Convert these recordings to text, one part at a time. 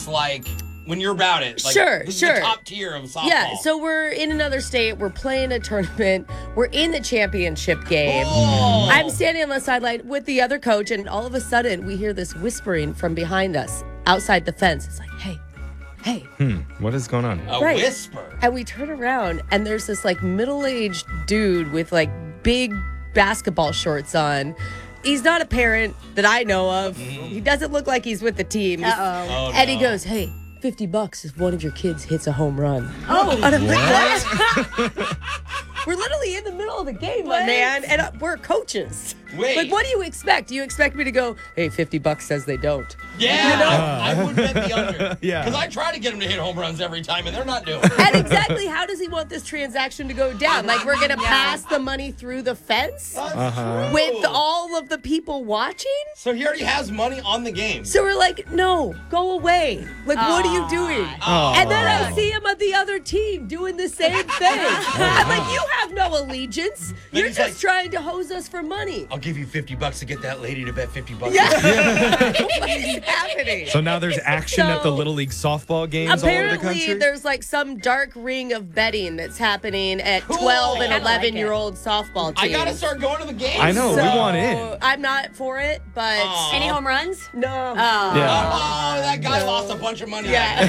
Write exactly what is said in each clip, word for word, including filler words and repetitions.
this like when you're about it? Like, Sure, this sure. Is the top tier of softball. Yeah, so we're in another state. We're playing a tournament. We're in the championship game. Oh. I'm standing on the sideline with the other coach, and all of a sudden, we hear this whispering from behind us outside the fence. It's like, hey, hey. Hmm. What is going on? a Right. whisper. And we turn around, and there's this like middle-aged dude with like big basketball shorts on. He's not a parent that I know of. He doesn't look like he's with the team. He's- Uh-oh. Oh, And he no. goes, hey, fifty bucks if one of your kids hits a home run. Oh, And I'm like, what? We're literally in the middle of the game, my What? man, and uh, we're coaches. Wait. Like, what do you expect? Do you expect me to go, hey, fifty bucks says they don't? Yeah, You know? I would bet the under. Yeah. Because I try to get him to hit home runs every time, and they're not doing it. And exactly how does he want this transaction to go down? Like, we're going to pass the money through the fence Uh-huh. with all of the people watching? So he already has money on the game. So we're like, no, go away. Like, what are you doing? Aw. And then I see him on the other team doing the same thing. I'm like, you have no allegiance. You're he's just like- trying to hose us for money. I'll give you fifty bucks to get that lady to bet fifty bucks. Yeah. What is happening? So now there's action at the So, Little League softball games all over the Apparently, country? there's like some dark ring of betting that's happening at Cool. twelve and I kinda like eleven year old softball teams. I gotta start going to the game. I know. So, we want in. I'm not for it, but Aw. Any home runs? no. Oh. Yeah. Oh, that guy lost a bunch of money. Yeah.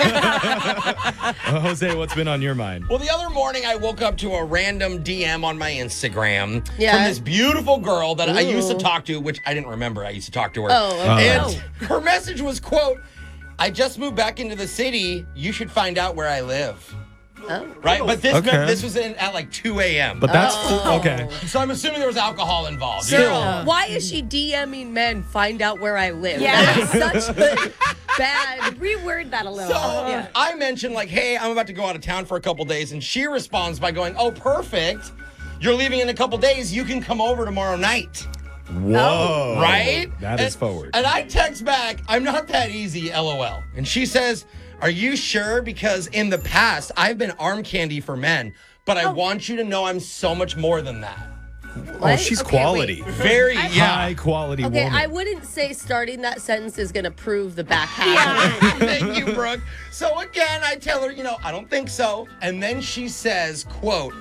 Uh, Jose, what's been on your mind? Well, the other morning I woke up to a random D M on my Instagram Yeah. from this beautiful girl that I used to Ooh. talk to, which I didn't remember. I used to talk to her. Oh, okay. And her message was, quote, I just moved back into the city. You should find out where I live. Oh. Right? But this Okay. this was in, at like two a.m. But that's Oh. okay. So I'm assuming there was alcohol involved. Still. Girl, why is she DMing men find out where I live? Yeah. That is such a bad. Reword that a little. So Yeah. I mentioned like, hey, I'm about to go out of town for a couple days, and she responds by going, oh, perfect. You're leaving in a couple days. You can come over tomorrow night. Whoa. Right? That is And- forward. And I text back, I'm not that easy, LOL. And she says, are you sure? Because in the past, I've been arm candy for men, but I want you to know I'm so much more than that. Oh, What? she's Okay, quality. Very, yeah. High quality Okay, woman. I wouldn't say starting that sentence is going to prove the back half. Thank you, Brooke. So again, I tell her, you know, I don't think so. And then she says, quote,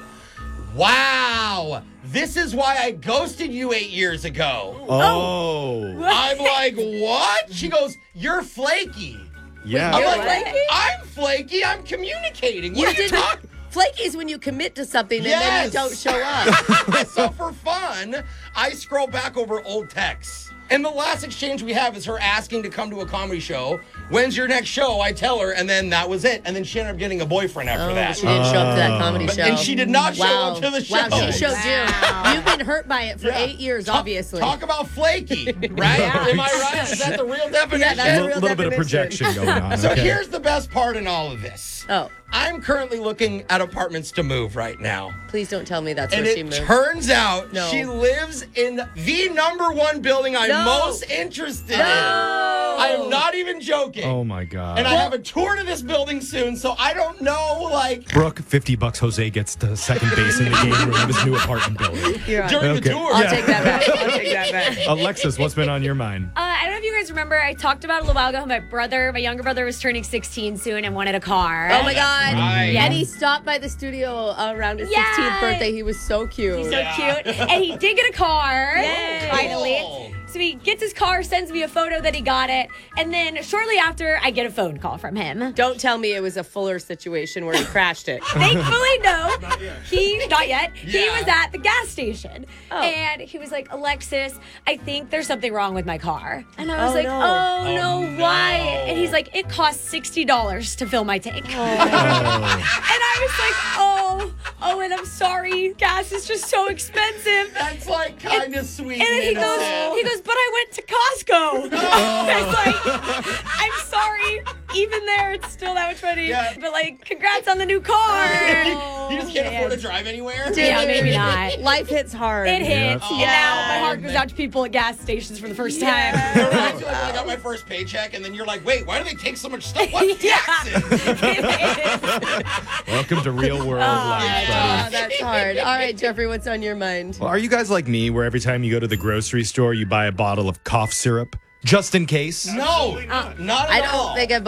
wow, this is why I ghosted you eight years ago. oh. I'm like, what? She goes, you're flaky. Yeah. I'm You're like, flaky? I'm flaky. I'm communicating. What You are you didn't. talking? Flaky is when you commit to something and then you Yes. don't show up. So for fun, I scroll back over old texts. And the last exchange we have is her asking to come to a comedy show. When's your next show? I tell her, and then that was it. And then she ended up getting a boyfriend after Oh, that. she didn't show up to that comedy But- show. and she did not show wow. up to the Wow, show. she showed Wow. you. You've been hurt by it for Yeah. eight years, Talk- obviously. Talk about flaky, right? Am I right? Is that the real definition? Yeah, A that's the little, real little bit of definition. projection going on. So okay. here's the best part in all of this. Oh, I'm currently looking at apartments to move right now. please don't tell me that's And where she it moved. turns out No. she lives in the number one building I'm No. most interested in. No. I am not even joking. Oh my God. And I have a tour to this building soon, so I don't know, like, Brooke, fifty bucks. Jose gets to second base in the game room of his new apartment building. You're right. during Okay. the tour. I'll Yeah. take that back. I'll take that back. Alexis, what's been on your mind? Uh, I don't know if you guys remember, I talked about a little while ago how my brother, my younger brother, was turning sixteen soon and wanted a car. Oh my God. Right. Yeah. And he stopped by the studio around his Yeah. sixteenth birthday. He was so cute. He's so Yeah. cute. And he did get a car, Yay. finally. Cool. So he gets his car, sends me a photo that he got it, and then shortly after, I get a phone call from him. Don't tell me it was a Fuller situation where he crashed it. Thankfully, no. He, not yet. He Yeah. was at the gas station. Oh. And he was like, Alexis, I think there's something wrong with my car. And I was Oh, like, no. oh, Oh, no, no. why? And he's like, it costs sixty dollars to fill my tank. Oh. And I was like, oh, oh, and I'm sorry. Gas is just so expensive. That's like kind of sweet. And then he goes, innocent. he goes, but I went to Costco. I was like, I'm sorry. Even there, it's still that much money. Yeah. But like, congrats on the new car. you just can't man. afford to drive anywhere? Yeah, maybe not. Life hits hard. It hits, Yeah. and now my heart goes out to people at gas stations for the first It time. reminds me like when I got my first paycheck, and then you're like, wait, why do they take so much stuff? What Yeah. taxes? Welcome to real world life, Oh, buddy. that's hard. All right, Jeffrey, what's on your mind? Well, are you guys like me, where every time you go to the grocery store, you buy a bottle of cough syrup just in case? No, not at I all. don't think I've